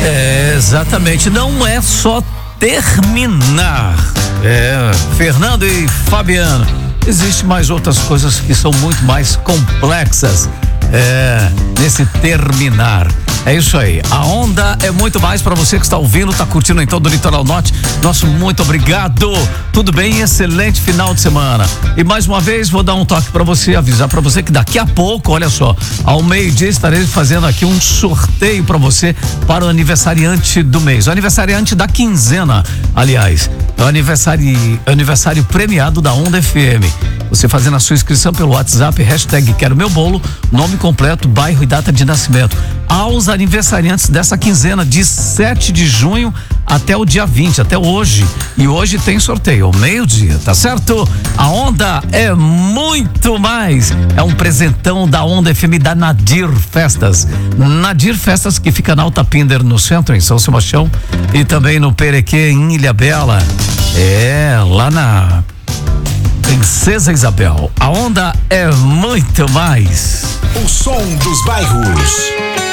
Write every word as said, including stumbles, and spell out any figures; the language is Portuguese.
É, exatamente, não é só terminar. É, Fernando e Fabiano, existe mais outras coisas que são muito mais complexas. É, nesse terminar. É isso aí. A onda é muito mais para você que está ouvindo, está curtindo em todo o Litoral Norte. Nosso muito obrigado. Tudo bem? Excelente final de semana. E mais uma vez vou dar um toque para você, avisar para você que daqui a pouco, olha só, ao meio-dia estarei fazendo aqui um sorteio para você para o aniversariante do mês. O aniversariante da quinzena, aliás. É o aniversário, aniversário premiado da Onda F M. Você fazendo a sua inscrição pelo WhatsApp, hashtag Quero Meu Bolo, nome completo, bairro e data de nascimento. Aos aniversariantes dessa quinzena, de sete de junho até o dia vinte, até hoje. E hoje tem sorteio, meio-dia, tá certo? A Onda é muito mais. É um presentão da Onda F M da Nadir Festas. Nadir Festas, que fica na Alta Pinder, no centro, em São Sebastião, e também no Perequê, em Ilhabela. É, lá na Princesa Isabel. A Onda é muito mais. O som dos bairros.